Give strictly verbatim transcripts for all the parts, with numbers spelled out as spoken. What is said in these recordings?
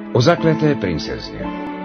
O zakleté princezně.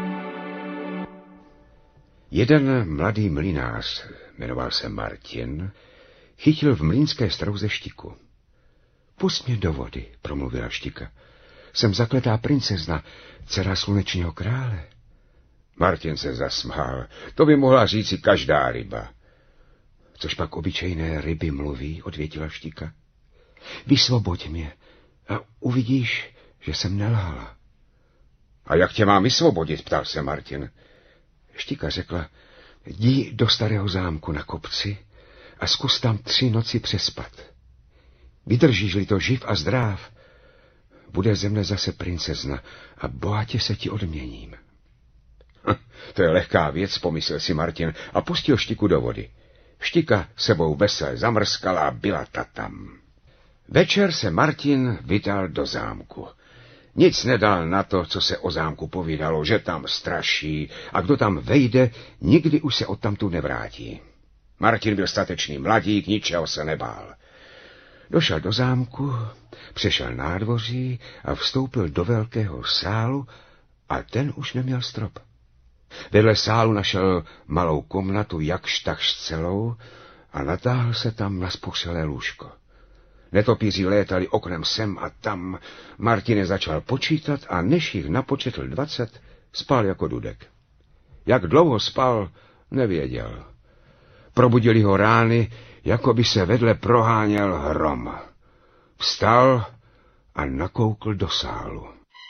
Jeden mladý mlynář, jmenoval se Martin, chytil v mlýnské strouze štiku. Pusť mě do vody, promluvila štika. Jsem zakletá princezna, dcera slunečního krále. Martin se zasmál. To by mohla říci každá ryba. Což pak obyčejné ryby mluví, odvětila štika. Vysvoboď mě a uvidíš, že jsem nelhala. A jak tě mám vysvobodit, ptal se Martin. Štika řekla, jdi do starého zámku na kopci a zkus tam tři noci přespat. Vydržíš-li to živ a zdráv, bude ze mne zase princezna a bohatě se ti odměním. Hm, to je lehká věc, pomyslel si Martin a pustil Štiku do vody. Štika sebou vesele zamrskala a byla ta tam. Večer se Martin vydal do zámku. Nic nedal na to, co se o zámku povídalo, že tam straší a kdo tam vejde, nikdy už se odtamtud nevrátí. Martin byl statečný mladík, ničeho se nebál. Došel do zámku, přešel nádvoří a vstoupil do velkého sálu a ten už neměl strop. Vedle sálu našel malou komnatu jakž takž celou a natáhl se tam na spušelé lůžko. Netopíři létali oknem sem a tam, Martin začal počítat a než jich napočetl dvacet, spal jako dudek. Jak dlouho spal, nevěděl. Probudili ho rány, jako by se vedle proháněl hrom. Vstal a nakoukl do sálu.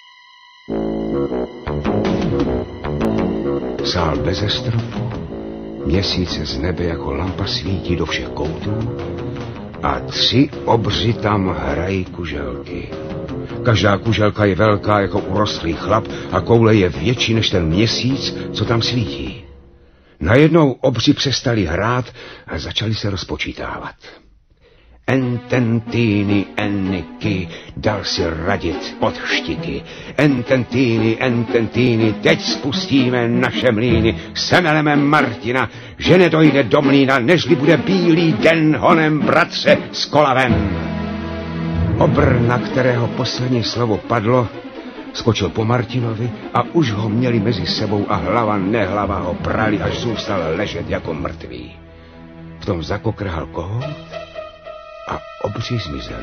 Sál beze stropu, měsíc z nebe jako lampa svítí do všech koutů a tři obři tam hrají kuželky. Každá kuželka je velká jako urostlý chlap a koule je větší než ten měsíc, co tam svítí. Najednou obři přestali hrát a začali se rozpočítávat. Ententýny, enniky, dal si radit od Štiky. Ententýny, ententýny, teď spustíme naše mlýny. Semeleme Martina, že nedojde do mlýna, nežli bude bílý den, honem bratře s kolavem. Obr, na kterého poslední slovo padlo, skočil po Martinovi a už ho měli mezi sebou a hlava nehlava ho prali, až zůstal ležet jako mrtvý. V tom zakokrhal kohout a obři zmizeli.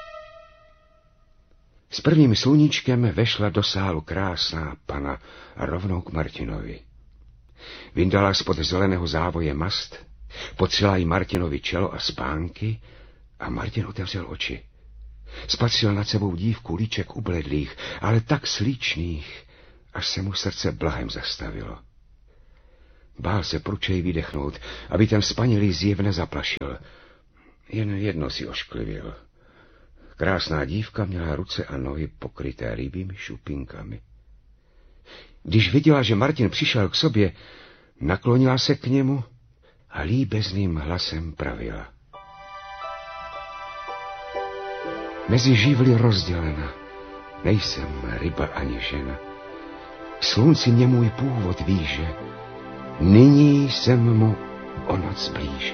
S prvním sluníčkem vešla do sálu krásná pana a rovnou k Martinovi. Vyndala spod zeleného závoje mast, potřela jí Martinovi čelo a spánky a Martin otevřel oči. Spatřil nad sebou dívku líček ubledlých, ale tak slíčných, až se mu srdce blahem zastavilo. Bál se pručej vydechnout, aby ten spanilý zjev nezaplašil. Jen jedno si ošklivil. Krásná dívka měla ruce a nohy pokryté rybími šupinkami. Když viděla, že Martin přišel k sobě, naklonila se k němu a líbezným hlasem pravila. Mezi živly rozdělena, nejsem ryba ani žena. Slunci mě můj původ víže, nyní jsem mu o noc blíže.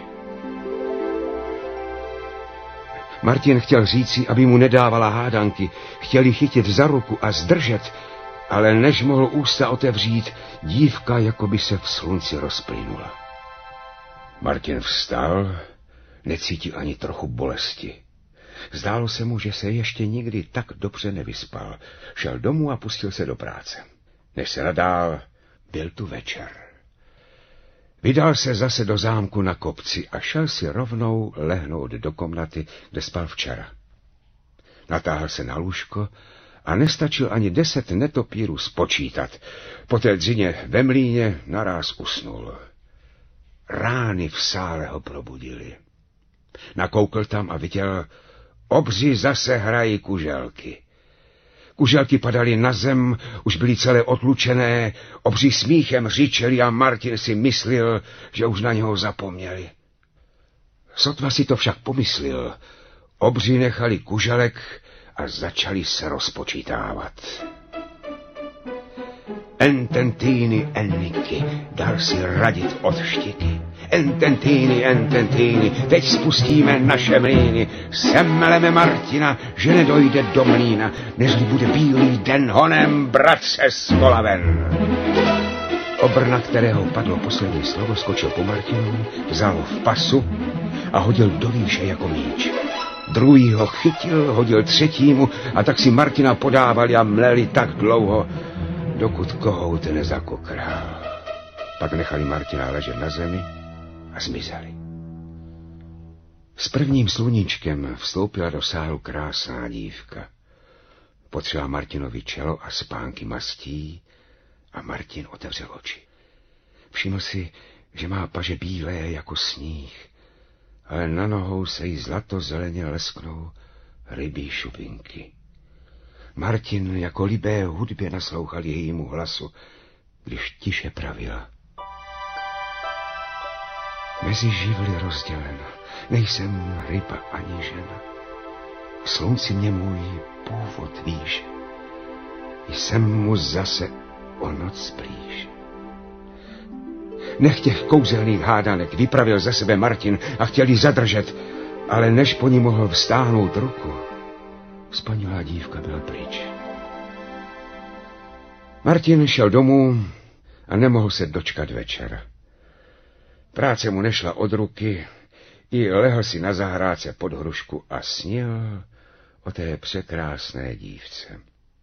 Martin chtěl říci, aby mu nedávala hádanky, chtěl ji chytit za ruku a zdržet, ale než mohl ústa otevřít, dívka jako by se v slunci rozplynula. Martin vstal, necítil ani trochu bolesti. Zdálo se mu, že se ještě nikdy tak dobře nevyspal. Šel domů a pustil se do práce. Než se nadál, byl tu večer. Vydal se zase do zámku na kopci a šel si rovnou lehnout do komnaty, kde spal včera. Natáhl se na lůžko a nestačil ani deset netopírů spočítat. Po té dřině ve mlýně naráz usnul. Rány v sále ho probudily. Nakoukl tam a viděl, obři zase hrají kuželky. Kuželky padaly na zem, už byly celé otlučené, obři smíchem řičeli a Martin si myslil, že už na něho zapomněli. Sotva si to však pomyslel, obři nechali kuželek a začali se rozpočítávat. Ententýny, Enniky, dal si radit od Štiky. Ententýny, ententýny, teď spustíme naše mlýny. Semleme Martina, že nedojde do mlýna, nežli bude bílý den, honem, bratře, z kola ven. Obr, na kterého padlo poslední slovo, skočil po Martinovi, vzal ho v pasu a hodil do výše jako míč. Druhý ho chytil, hodil třetímu a tak si Martina podávali a mleli tak dlouho, dokud kohout nezakokral. Pak nechali Martina ležet na zemi a zmizeli. S prvním sluníčkem vstoupila do sálu krásná dívka. Potřela Martinovi čelo a spánky mastí a Martin otevřel oči. Všiml si, že má paže bílé jako sníh, ale na nohou se jí zlato-zeleně lesknou rybí šupinky. Martin jako libé hudbě naslouchal jejímu hlasu, když tiše pravila. Mezi živly rozdělena, nejsem ryba ani žena. K slunci mě můj původ výše, jsem mu zase o noc blíž. Nech těch kouzelných hádanek, vypravil ze sebe Martin a chtěl jí zadržet, ale než po ní mohl vstáhnout ruku, spanilá dívka byla pryč. Martin šel domů a nemohl se dočkat večera. Práce mu nešla od ruky, i lehl si na zahrádce pod hrušku a snil o té překrásné dívce.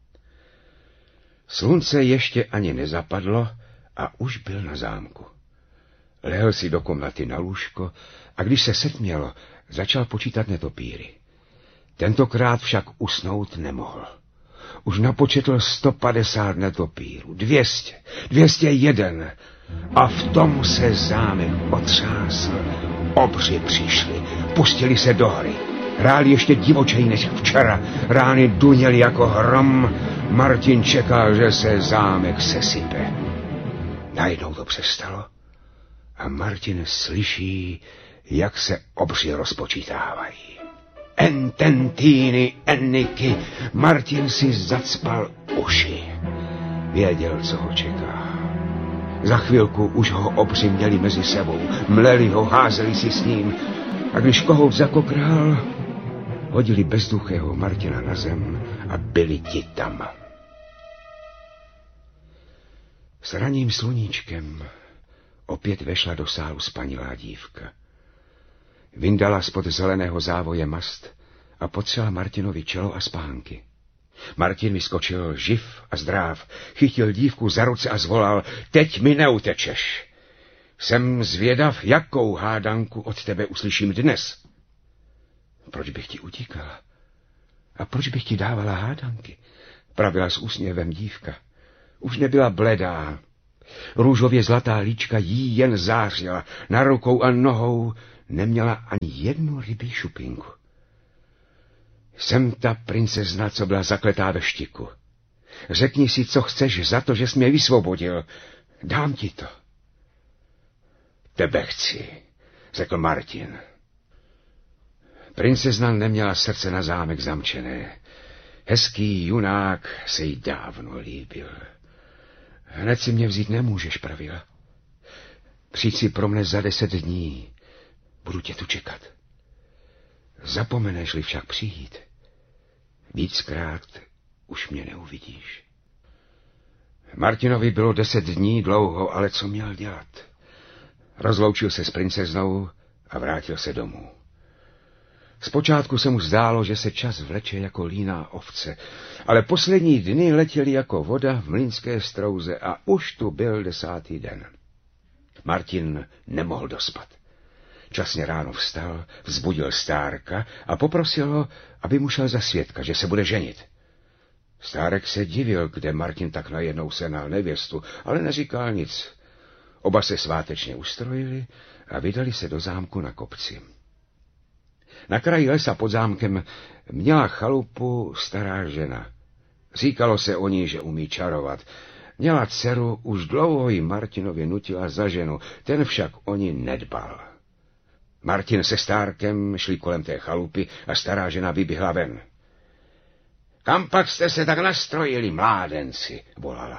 Slunce ještě ani nezapadlo a už byl na zámku. Lehl si do komnaty na lůžko a když se setmělo, začal počítat netopíry. Tentokrát však usnout nemohl. Už napočetl sto padesát netopírů, dvěstě, dvěstě jeden a v tom se zámek otřásl. Obři přišli, pustili se do hry. Hráli ještě divočej než včera, rány duněly jako hrom. Martin čekal, že se zámek sesype. Najednou to přestalo a Martin slyší, jak se obři rozpočítávají. Ententýny, Enniky, Martin si zacpal uši. Věděl, co ho čeká. Za chvilku už ho obři měli mezi sebou, mleli ho, házeli si s ním a když kohout zakokrál, hodili bezduchého Martina na zem a byli ti tam. S ranním sluníčkem opět vešla do sálu spanilá dívka. Vyndala spod zeleného závoje mast a potřela Martinovi čelo a spánky. Martin vyskočil živ a zdráv, chytil dívku za ruce a zvolal: Teď mi neutečeš. Jsem zvědav, jakou hádanku od tebe uslyším dnes. Proč bych ti utíkala? A proč bych ti dávala hádanky? Pravila s úsměvem dívka. Už nebyla bledá. Růžově zlatá líčka jí jen zářila. Na rukou a nohou neměla ani jednu rybí šupinku. Jsem ta princezna, co byla zakletá ve Štiku. Řekni si, co chceš za to, že jsi mě vysvobodil. Dám ti to. Tebe chci, řekl Martin. Princezna neměla srdce na zámek zamčené. Hezký junák se jí dávno líbil. Hned si mě vzít nemůžeš, pravila. Přijď si pro mne za deset dní. Budu tě tu čekat. Zapomeneš-li však přijít, víckrát už mě neuvidíš. Martinovi bylo deset dní dlouho, ale co měl dělat? Rozloučil se s princeznou a vrátil se domů. Zpočátku se mu zdálo, že se čas vleče jako líná ovce, ale poslední dny letěly jako voda v mlýnské strouze a už tu byl desátý den. Martin nemohl dospat. Časně ráno vstal, vzbudil Stárka a poprosil ho, aby mu šel za svědka, že se bude ženit. Stárek se divil, kde Martin tak najednou senal nevěstu, ale neříkal nic. Oba se svátečně ustrojili a vydali se do zámku na kopci. Na kraji lesa pod zámkem měla chalupu stará žena. Říkalo se o ní, že umí čarovat. Měla dceru, už dlouho ji Martinovi nutila za ženu, ten však o ní nedbal. Martin se Stárkem šli kolem té chalupy a stará žena vyběhla ven. Kam pak jste se tak nastrojili, mládenci, volala.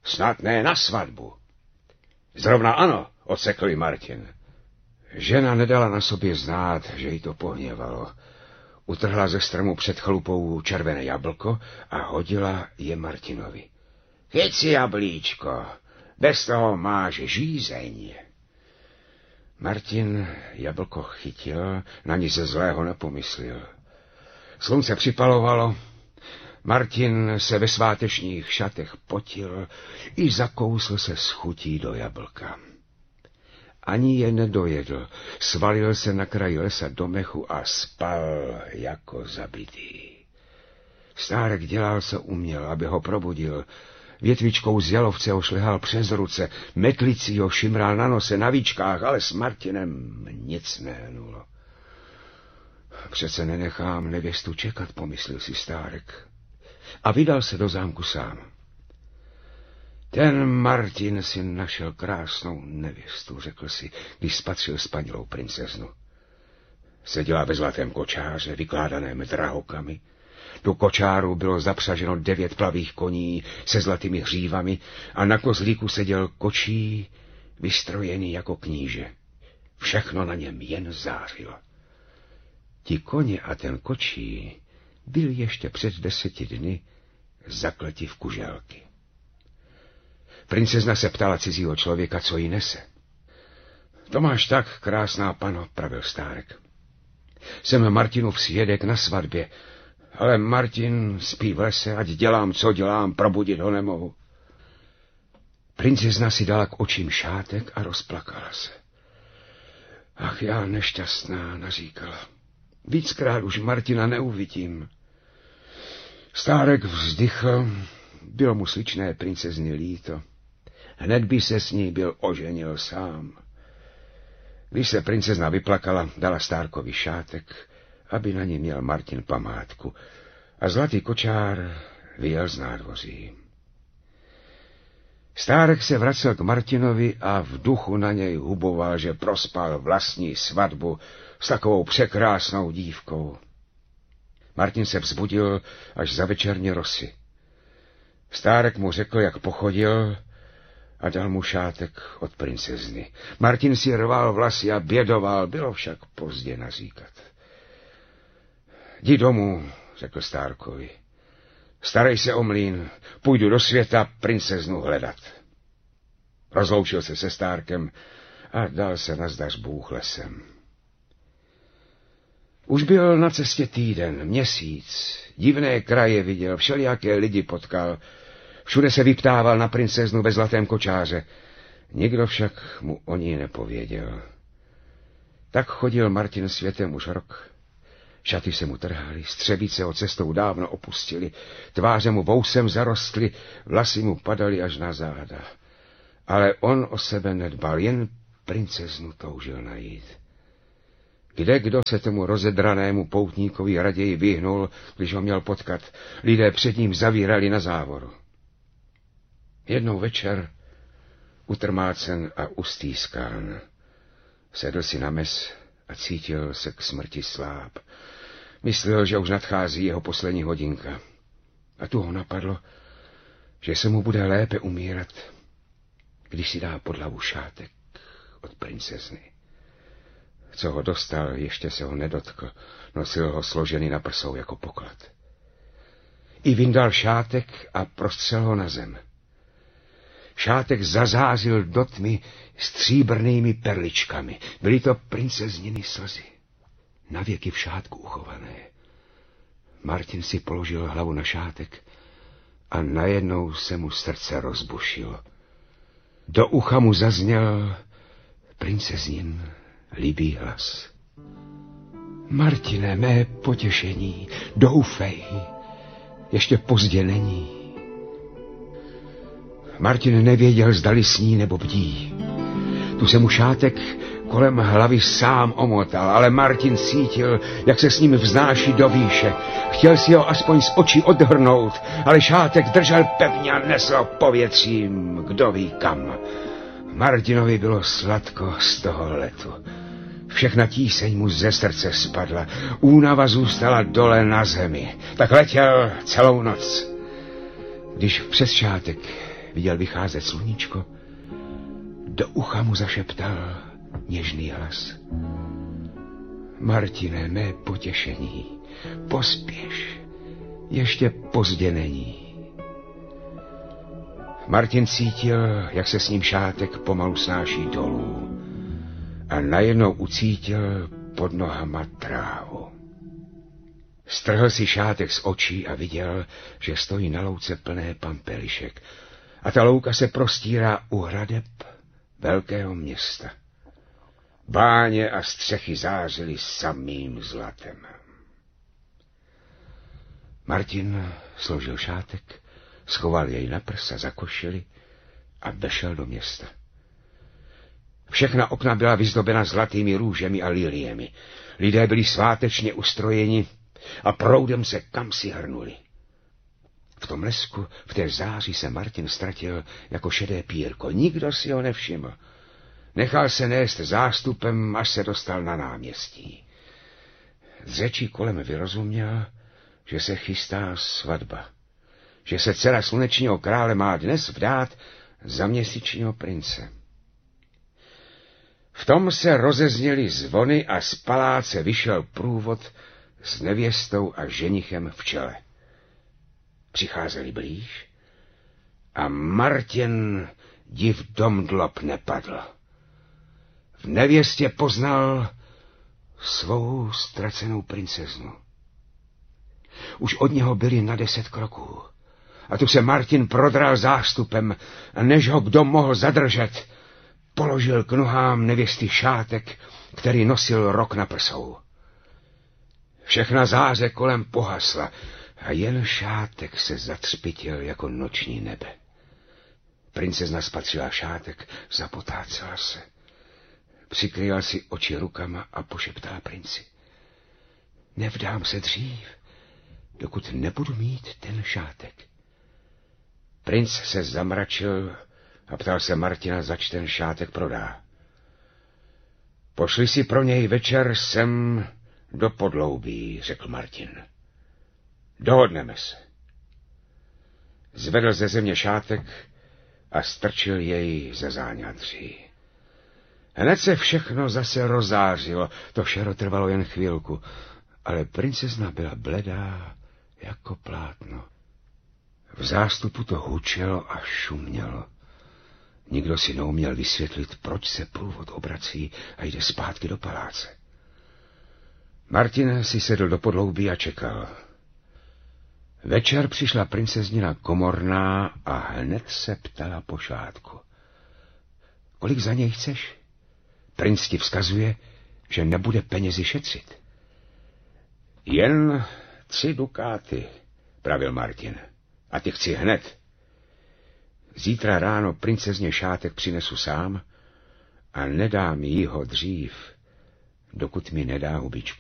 Snad ne na svatbu. Zrovna ano, odsekl Martin. Žena nedala na sobě znát, že jí to pohněvalo. Utrhla ze stromu před chalupou červené jablko a hodila je Martinovi. Chyť si jablíčko, bez toho máš žízeň. Martin jablko chytil, na nic zlého nepomyslel. Slunce připalovalo, Martin se ve svátečních šatech potil i zakousl se s chutí do jablka. Ani je nedojedl, svalil se na kraj lesa do mechu a spal jako zabitý. Stárek dělal, co uměl, aby ho probudil. Větvičkou z jalovce ho šlehal přes ruce, metlicí ho šimral na nose, na víčkách, ale s Martinem nic nehnulo. Přece nenechám nevěstu čekat, pomyslel si Stárek. A vydal se do zámku sám. Ten Martin si našel krásnou nevěstu, řekl si, když spatřil spanilou princeznu. Seděla ve zlatém kočáře, vykládaném drahokami. Do kočáru bylo zapřaženo devět plavých koní se zlatými hřívami a na kozlíku seděl kočí, vystrojený jako kníže. Všechno na něm jen zářilo. Ti koně a ten kočí byl ještě před deseti dny zakleti v kuželky. Princezna se ptala cizího člověka, co jí nese. To máš tak, krásná pano, pravil Stárek. Jsem Martinův svědek na svatbě, ale Martin spí v lese, ať dělám, co dělám, probudit ho nemohu. Princezna si dala k očím šátek a rozplakala se. Ach, já nešťastná, naříkala. Víckrát už Martina neuvidím. Stárek vzdychl, bylo mu sličné princezny líto. Hned by se s ní byl oženil sám. Když se princezna vyplakala, dala Stárkovi šátek, aby na ní měl Martin památku, a zlatý kočár vyjel z nádvoří. Stárek se vracel k Martinovi a v duchu na něj huboval, že prospal vlastní svatbu s takovou překrásnou dívkou. Martin se vzbudil až za večerní rosy. Stárek mu řekl, jak pochodil, a dal mu šátek od princezny. Martin si rval vlasy a bědoval, bylo však pozdě naříkat. Jdi domů, řekl Stárkovi. Starej se o mlýn, půjdu do světa princeznu hledat. Rozloučil se se Stárkem a dal se nazdař Bůh lesem. Už byl na cestě týden, měsíc, divné kraje viděl, všelijaké lidi potkal, všude se vyptával na princeznu ve zlatém kočáře. Nikdo však mu o ní nepověděl. Tak chodil Martin světem už rok. Šaty se mu trhaly, střebice ho cestou dávno opustili, tváře mu vousem zarostly, vlasy mu padaly až na záda. Ale on o sebe nedbal, jen princeznu toužil najít. Kde kdo se tomu rozedranému poutníkovi raději vyhnul, když ho měl potkat, lidé před ním zavírali na závoru. Jednou večer, utrmácen a ustýskán, sedl si na mes a cítil se k smrti sláb. Myslel, že už nadchází jeho poslední hodinka. A tu ho napadlo, že se mu bude lépe umírat, když si dá pod hlavu šátek od princezny. Co ho dostal, ještě se ho nedotkl, nosil ho složený na prsou jako poklad. I vyndal šátek a prostřel ho na zem. Šátek zazázil do tmy stříbrnými perličkami. Byly to princezniny slzy, navěky v šátku uchované. Martin si položil hlavu na šátek a najednou se mu srdce rozbušilo. Do ucha mu zazněl princeznin líbý hlas. Martine, mé potěšení, doufej, ještě pozdě není. Martin nevěděl, zdali sní nebo bdí. Tu se mu šátek kolem hlavy sám omotal, ale Martin cítil, jak se s ním vznáší do výše. Chtěl si ho aspoň z očí odhrnout, ale šátek držel pevně a nesl povětřím, kdo ví kam. Martinovi bylo sladko z toho letu. Všechna tíseň mu ze srdce spadla, únava zůstala dole na zemi. Tak letěl celou noc. Když přes šátek viděl vycházet sluníčko, do ucha mu zašeptal něžný hlas. Martine, mé potěšení, pospěš, ještě pozdě není. Martin cítil, jak se s ním šátek pomalu snáší dolů a najednou ucítil pod nohama trávu. Strhl si šátek z očí a viděl, že stojí na louce plné pampelišek a ta louka se prostírá u hradeb velkého města. Báně a střechy zářily samým zlatem. Martin složil šátek, schoval jej na prsa za košili a vešel do města. Všechna okna byla vyzdobena zlatými růžemi a liliemi. Lidé byli svátečně ustrojeni a proudem se kamsi hrnuli. V tom lesku, v té záři se Martin ztratil jako šedé pírko. Nikdo si ho nevšiml. Nechal se nést zástupem, až se dostal na náměstí. Z řečí kolem vyrozuměl, že se chystá svatba. Že se dcera slunečního krále má dnes vdát za měsíčního prince. V tom se rozezněly zvony a z paláce vyšel průvod s nevěstou a ženichem v čele. Přicházeli blíž a Martin div domdlob nepadl. V nevěstě poznal svou ztracenou princeznu. Už od něho byli na deset kroků. A tu se Martin prodral zástupem, a než ho kdo mohl zadržet, položil k nohám nevěsty šátek, který nosil rok na prsou. Všechna záře kolem pohasla a jen šátek se zatřpitil jako noční nebe. Princezna spatřila šátek, zapotácela se. Přikryla si oči rukama a pošeptala princi. Nevdám se dřív, dokud nebudu mít ten šátek. Princ se zamračil a ptal se Martina, zač ten šátek prodá. Pošli si pro něj večer sem do podloubí, řekl Martin. Dohodneme se. Zvedl ze země šátek a strčil jej ze záňadří. Hned se všechno zase rozářilo, to šero trvalo jen chvilku, ale princezna byla bledá jako plátno. V zástupu to hučelo a šumělo. Nikdo si neuměl vysvětlit, proč se průvod obrací a jde zpátky do paláce. Martin si sedl do podloubí a čekal. Večer přišla princeznina Komorná a hned se ptala po šátku. Kolik za něj chceš? Princ ti vzkazuje, že nebude penězi šetřit. Jen tři dukáty, pravil Martin. A ty chci hned. Zítra ráno princezně šátek přinesu sám a nedám jí ho dřív, dokud mi nedá hubičku.